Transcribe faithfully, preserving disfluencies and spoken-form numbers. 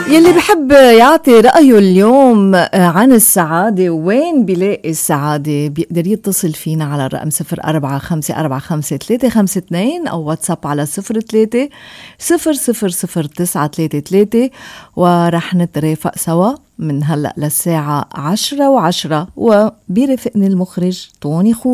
يلي بحب يعطي رأيه اليوم عن السعادة وين بيلاقي السعادة بيقدر يتصل فينا على الرقم صفر أربعة خمسة أربعة خمسة ثلاثة خمسة اثنين أو واتساب على صفر ثلاثة صفر صفر صفر تسعة ثلاثة ثلاثة، ورح نترافق سوا من هلأ للساعة عشرة وعشرة، وبيرفقني المخرج طوني خو.